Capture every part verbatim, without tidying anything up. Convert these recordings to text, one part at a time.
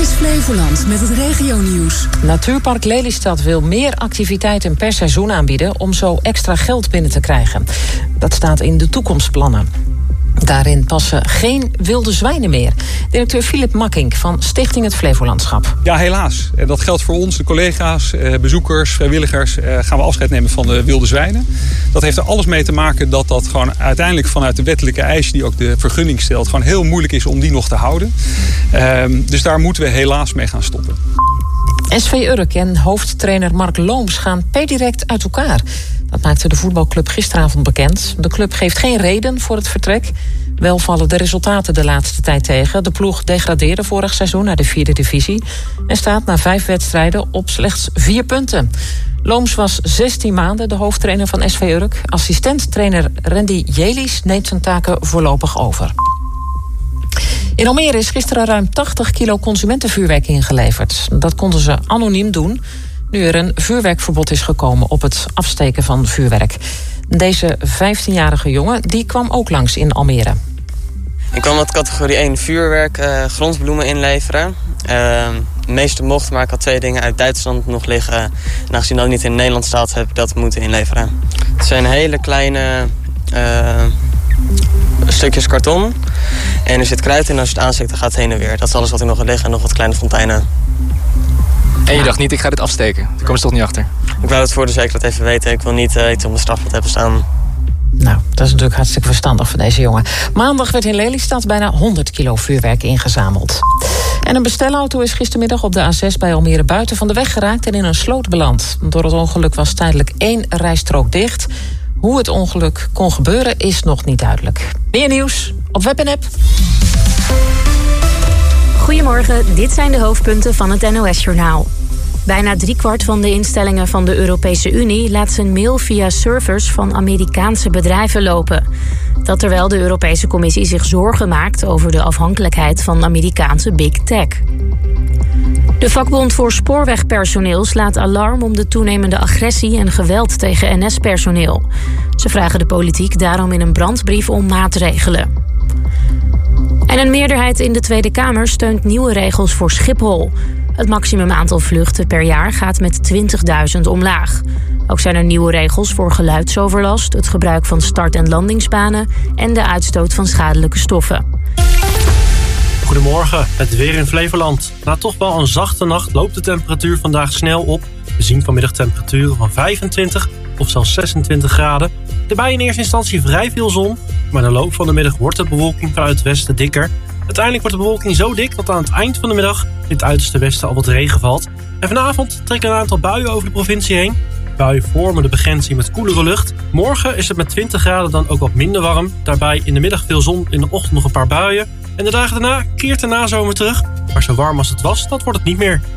is Flevoland met het regionieuws. Natuurpark Lelystad wil meer activiteiten per seizoen aanbieden om zo extra geld binnen te krijgen. Dat staat in de toekomstplannen. Daarin passen geen wilde zwijnen meer. Directeur Philip Makkink van Stichting Het Flevolandschap. Ja, helaas. En dat geldt voor ons, de collega's, bezoekers, vrijwilligers. Gaan we afscheid nemen van de wilde zwijnen. Dat heeft er alles mee te maken dat dat gewoon uiteindelijk vanuit de wettelijke eisen die ook de vergunning stelt, gewoon heel moeilijk is om die nog te houden. Um, dus daar moeten we helaas mee gaan stoppen. S V Urk en hoofdtrainer Mark Looms gaan per direct uit elkaar. Dat maakte de voetbalclub gisteravond bekend. De club geeft geen reden voor het vertrek. Wel vallen de resultaten de laatste tijd tegen. De ploeg degradeerde vorig seizoen naar de vierde divisie en staat na vijf wedstrijden op slechts vier punten. Looms was zestien maanden de hoofdtrainer van S V Urk. Assistent-trainer Randy Jelis neemt zijn taken voorlopig over. In Almere is gisteren ruim tachtig kilo consumentenvuurwerk ingeleverd. Dat konden ze anoniem doen, nu er een vuurwerkverbod is gekomen op het afsteken van vuurwerk. Deze vijftienjarige jongen die kwam ook langs in Almere. Ik kwam wat categorie één vuurwerk, uh, grondbloemen inleveren. Uh, de meeste mochten, maar ik had twee dingen uit Duitsland nog liggen. En aangezien dat niet in Nederland staat, heb ik dat moeten inleveren. Het zijn hele kleine uh, stukjes karton. En er zit kruid in en als je het aansteekt, dan gaat het heen en weer. Dat is alles wat er nog gaat liggen en nog wat kleine fonteinen. En je dacht niet, ik ga dit afsteken. Daar komen ze toch niet achter? Ik wou het voor de zekerheid even weten. Ik wil niet uh, iets op mijn strafblad hebben staan. Nou, dat is natuurlijk hartstikke verstandig van deze jongen. Maandag werd in Lelystad bijna honderd kilo vuurwerk ingezameld. En een bestelauto is gistermiddag op de A zes bij Almere buiten van de weg geraakt en in een sloot beland. Door het ongeluk was tijdelijk één rijstrook dicht. Hoe het ongeluk kon gebeuren is nog niet duidelijk. Meer nieuws op web en app. Goedemorgen, dit zijn de hoofdpunten van het N O S-journaal. Bijna driekwart van de instellingen van de Europese Unie laat zijn mail via servers van Amerikaanse bedrijven lopen. Dat terwijl de Europese Commissie zich zorgen maakt over de afhankelijkheid van Amerikaanse big tech. De vakbond voor spoorwegpersoneel slaat alarm om de toenemende agressie en geweld tegen N S-personeel. Ze vragen de politiek daarom in een brandbrief om maatregelen. En een meerderheid in de Tweede Kamer steunt nieuwe regels voor Schiphol. Het maximum aantal vluchten per jaar gaat met twintigduizend omlaag. Ook zijn er nieuwe regels voor geluidsoverlast, het gebruik van start- en landingsbanen en de uitstoot van schadelijke stoffen. Goedemorgen, het weer in Flevoland. Na toch wel een zachte nacht loopt de temperatuur vandaag snel op. We zien vanmiddag temperaturen van vijfentwintig of zelfs zesentwintig graden. Daarbij in eerste instantie vrij veel zon, maar in de loop van de middag wordt de bewolking vanuit het westen dikker. Uiteindelijk wordt de bewolking zo dik dat aan het eind van de middag in het uiterste westen al wat regen valt. En vanavond trekken een aantal buien over de provincie heen. Buien vormen de begrenzing met koelere lucht. Morgen is het met twintig graden dan ook wat minder warm. Daarbij in de middag veel zon, in de ochtend nog een paar buien. En de dagen daarna keert de nazomer terug. Maar zo warm als het was, dat wordt het niet meer.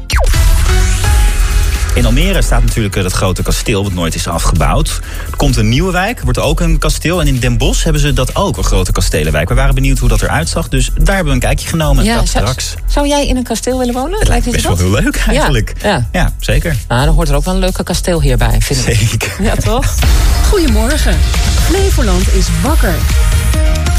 In Almere staat natuurlijk dat grote kasteel wat nooit is afgebouwd. Er komt een nieuwe wijk, wordt ook een kasteel. En in Den Bosch hebben ze dat ook, een grote kastelenwijk. We waren benieuwd hoe dat eruit zag, dus daar hebben we een kijkje genomen. Ja, dat zou, straks. Zou jij in een kasteel willen wonen? Het lijkt best wel heel leuk eigenlijk. Ja, ja. ja zeker. Nou, dan hoort er ook wel een leuke kasteel hierbij, vind ik. Zeker. Ja, toch? Goedemorgen. Flevoland is wakker.